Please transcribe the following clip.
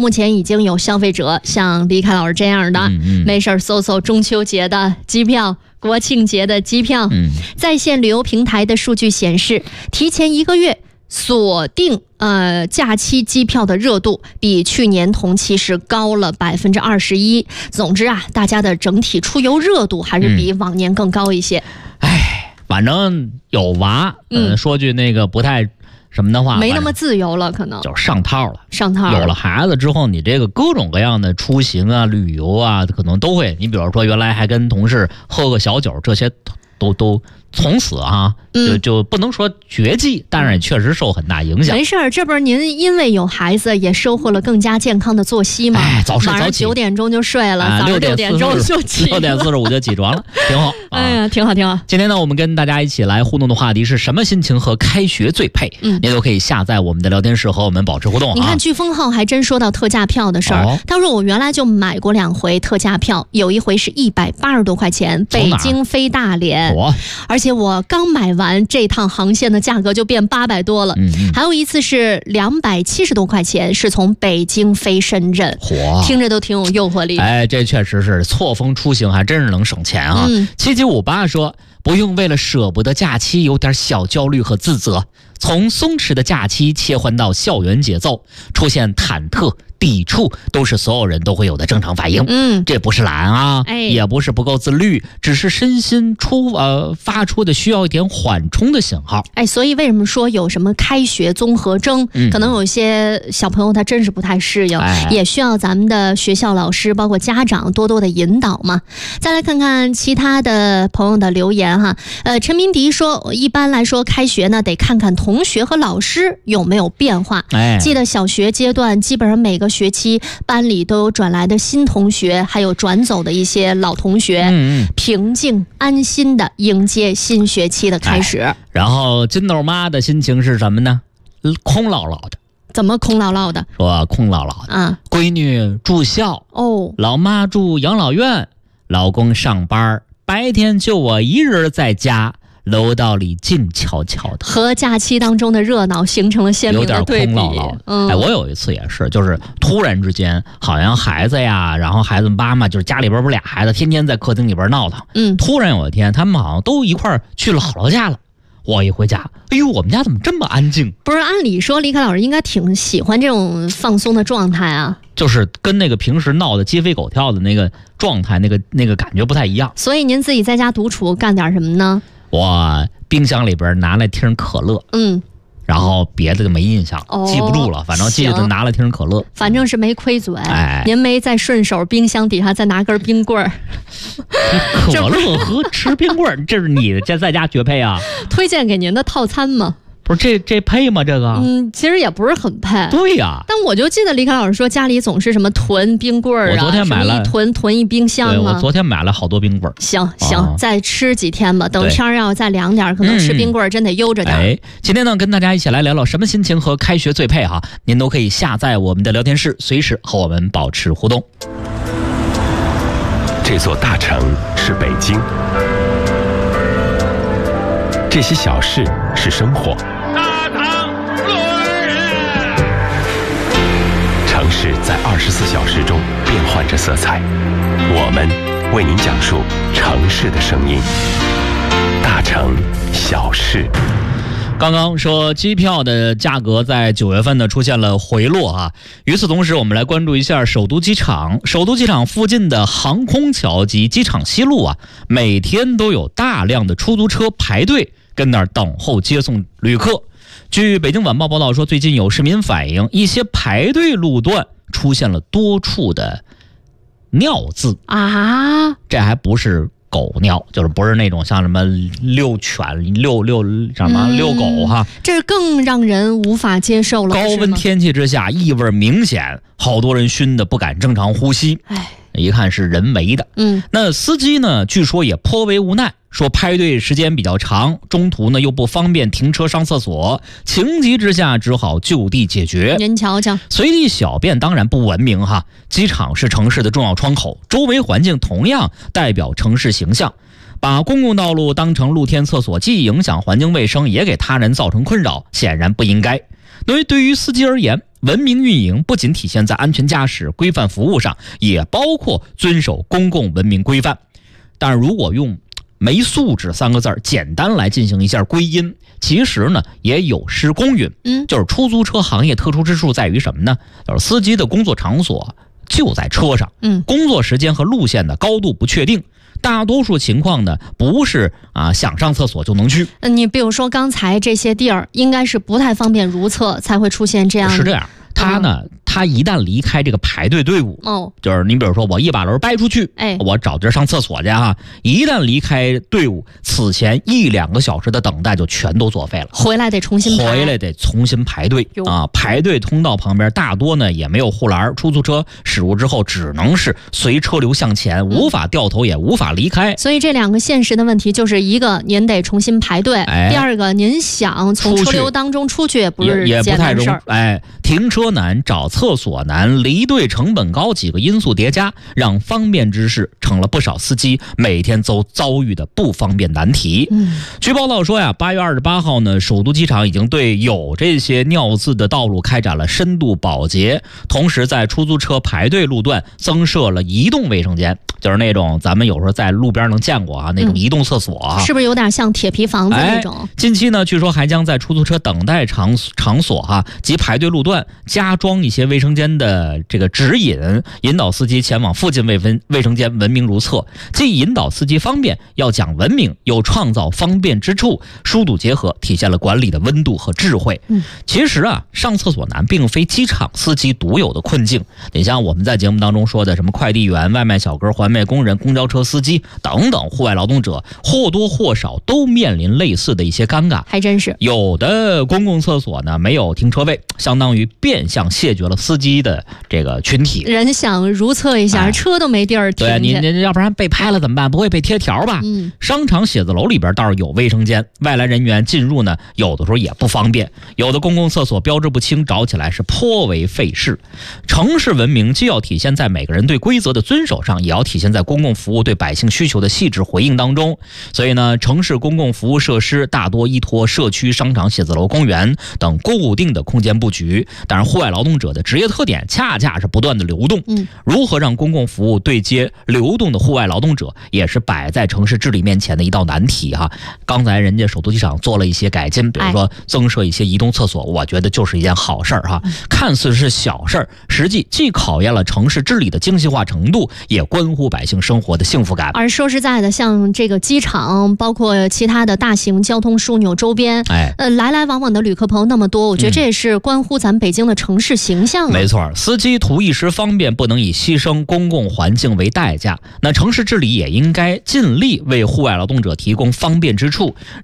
目前已经有消费者像李凯老师这样的，没事搜搜中秋节的机票、国庆节的机票。在线旅游平台的数据显示，提前1个月锁定假期机票的热度比去年同期是高了21%。总之啊，大家的整体出游热度还是比往年更高一些。 反正有娃，说句那个不太什么的话， 没那么自由了，可能就是上套了。有了孩子之后，你这个各种各样的出行啊、旅游啊，可能都会。你比如说，原来还跟同事喝个小酒，这些都从此啊，就不能说绝迹，但是也确实受很大影响。 没事儿，这不是您因为有孩子也收获了更加健康的作息吗？ 早睡早起， 9点钟就睡了，早上6点钟就起 ，6点45就起床了，挺好。 哎呀，挺好挺好。 今天呢，我们跟大家一起来互动的话题是什么心情和开学最配？您都可以下载我们的聊天室和我们保持互动。 你看，飓风号还真说到特价票的事儿。他说我原来就买过2回特价票，有一回是180多块钱，北京飞大连，而且我刚买完这趟航线的价格就变800多了。还有一次是270多块钱，是从北京飞深圳，听着都挺有诱惑力。 这确实是错峰出行，还真是能省钱啊。7758说，不用为了舍不得假期有点小焦虑和自责，从松弛的假期切换到校园节奏，出现忐忑抵触都是所有人都会有的正常反应。这不是懒啊，也不是不够自律，只是身心发出的需要一点缓冲的信号。 所以为什么说有什么开学综合征，可能有些小朋友他真是不太适应，也需要咱们的学校老师包括家长多多的引导嘛。再来看看其他的朋友的留言哈。陈明迪说，一般来说开学呢得看看同学和老师有没有变化。记得小学阶段基本上每个学期班里都有转来的新同学，还有转走的一些老同学，平静安心的迎接新学期的开始。 然后金豆妈的心情是什么呢？空落落的。 怎么空落落的？ 说空落落的啊，闺女住校老妈住养老院，老公上班，白天就我一人在家，楼道里静悄悄的， 和假期当中的热闹形成了鲜明的对比。有点空落落。 我有一次也是，就是突然之间，好像孩子呀，然后孩子妈妈就是家里边不是俩孩子，天天在客厅里边闹腾。突然有一天，他们好像都一块儿去姥姥家了。我一回家，哎呦，我们家怎么这么安静？不是， 按理说李凯老师应该挺喜欢这种放松的状态啊。 就是跟那个平时闹得鸡飞狗跳的那个状态，那个感觉不太一样。 所以您自己在家独处干点什么呢？ 我冰箱里边拿来听可乐，然后别的就没印象，记不住了。反正记得拿来听可乐， 反正是没亏嘴。您没再顺手冰箱底下再拿根冰棍儿。 可乐和吃冰棍儿，这是你在家绝配啊！ 推荐给您的套餐吗？ 不是这配吗？这个其实也不是很配。 对呀， 但我就记得李凯老师说家里总是什么囤冰棍儿啊， 我昨天买了一囤一冰箱啊。 对，我昨天买了好多冰棍儿。 行，再吃几天吧，等天要再凉点，可能吃冰棍儿真得悠着点。 今天呢，跟大家一起来聊聊什么心情和开学最配哈。您都可以下载我们的聊天室，随时和我们保持互动。 这座大城是北京，这些小事是生活。 大唐落儿人， 城市在24小时中变换着色彩，我们为您讲述城市的声音。大城小事。 刚刚说机票的价格在9月份呢出现了回落啊。与此同时，我们来关注一下首都机场。首都机场附近的航空桥及机场西路啊，每天都有大量的出租车排队跟那儿等候接送旅客。据北京晚报报道说，最近有市民反映，一些排队路段出现了多处的尿渍啊， 这还不是狗尿，就是不是那种像什么遛犬、遛狗哈， 这更让人无法接受了。 高温天气之下，异味明显，好多人熏得不敢正常呼吸。一看是人为的。那司机呢，据说也颇为无奈，说排队时间比较长，中途呢又不方便停车上厕所，情急之下只好就地解决。 您瞧瞧， 随地小便当然不文明哈。机场是城市的重要窗口，周围环境同样代表城市形象。把公共道路当成露天厕所，既影响环境卫生，也给他人造成困扰，显然不应该。对于司机而言， 文明运营不仅体现在安全驾驶、规范服务上，也包括遵守公共文明规范。但是如果用没素质3个字简单来进行一下归因，其实呢也有失公允。就是出租车行业特殊之处在于什么呢？就是司机的工作场所就在车上，工作时间和路线的高度不确定。大多数情况呢，不是想上厕所就能去。 你比如说刚才这些地儿，应该是不太方便如厕，才会出现这样。 是这样，他一旦离开这个排队队伍，就是你比如说我一把轮掰出去，我找地儿上厕所去一旦离开队伍，此前1-2个小时的等待就全都作废了， 回来得重新排队排队通道旁边大多呢也没有护栏，出租车驶入之后只能是随车流向前，无法掉头也无法离开。 所以这2个现实的问题就是一个您得重新排队，第二个您想从车流当中出去也不是简单事儿， 停车难，找厕所难，离队成本高，几个因素叠加，让方便之事成了不少司机每天都遭遇的不方便难题。据报道说8月28号呢，首都机场已经对有这些尿渍的道路开展了深度保洁，同时在出租车排队路段增设了移动卫生间，就是那种咱们有时候在路边能见过那种移动厕所是不是有点像铁皮房子那种？ 近期呢，据说还将在出租车等待场所及排队路段加装一些卫生间的这个指引，引导司机前往附近卫生间文明如厕，既引导司机方便，要讲文明，又创造方便之处，疏堵结合，体现了管理的温度和智慧。其实上厕所难并非机场司机独有的困境，你像我们在节目当中说的什么快递员、外卖小哥、环卫工人、公交车司机等等户外劳动者，或多或少都面临类似的一些尴尬。 还真是有的公共厕所呢没有停车位，相当于变相谢绝了司机的这个群体。 人想如厕一下，车都没地儿停。 对，你要不然被拍了怎么办？不会被贴条吧？商场写字楼里边倒是有卫生间，外来人员进入呢有的时候也不方便，有的公共厕所标志不清，找起来是颇为费事。城市文明既要体现在每个人对规则的遵守上，也要体现在公共服务对百姓需求的细致回应当中。所以呢，城市公共服务设施大多依托社区、商场、写字楼、公园等固定的空间布局。当然，户外劳动者的职业特点恰恰是不断的流动。如何让公共服务对接流动的户外劳动者，也是摆在城市治理面前的一道难题刚才人家首都机场做了一些改进，比如说增设一些移动厕所，我觉得就是一件好事看似是小事儿，实际既考验了城市治理的精细化程度，也关乎百姓生活的幸福感。 而说实在的，像这个机场，包括其他的大型交通枢纽周边，来来往往的旅客朋友那么多，我觉得这也是关乎咱北京的城市形象。 没错，司机图一时方便，不能以牺牲公共环境为代价。那城市治理也应该尽力为户外劳动者提供方便之处，